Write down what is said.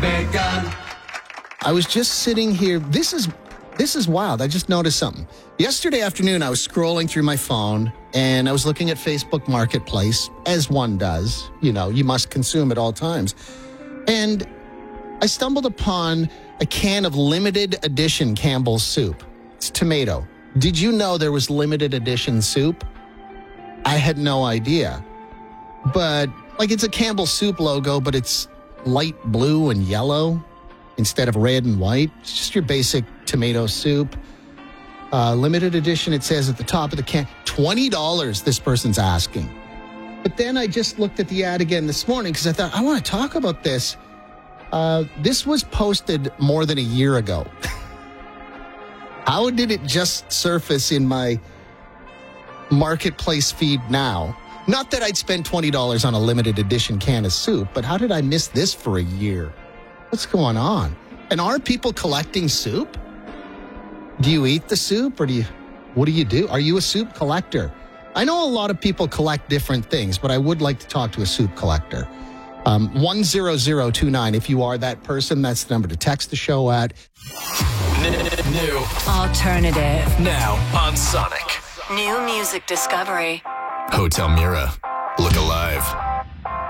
begun. I was just sitting here. This is wild. I just noticed something. Yesterday afternoon, I was scrolling through my phone, and I was looking at Facebook Marketplace, as one does. You know, you must consume at all times. And I stumbled upon a can of limited edition Campbell's soup. It's tomato. Did you know there was limited edition soup? I had no idea. But, it's a Campbell's soup logo, but it's light blue and yellow instead of red and white. It's just your basic tomato soup. Limited edition, it says at the top of the can. $20 this person's asking. But then I just looked at the ad again this morning because I thought, I want to talk about this. This was posted more than a year ago. How did it just surface in my Marketplace feed now? Not that I'd spend $20 on a limited edition can of soup, but how did I miss this for a year? What's going on? And are people collecting soup? Do you eat the soup or what do you do? Are you a soup collector? I know a lot of people collect different things, but I would like to talk to a soup collector. 10029. If you are that person, that's the number to text the show at. New alternative now on Sonic. New music discovery. Hotel Mira. Look alive.